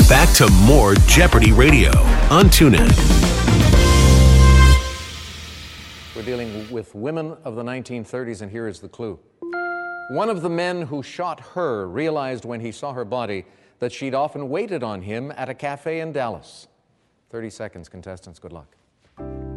back to more Jeopardy Radio on TuneIn. We're dealing with women of the 1930s, and here is the clue. One of the men who shot her realized when he saw her body that she'd often waited on him at a cafe in Dallas. 30 seconds, contestants. Good luck.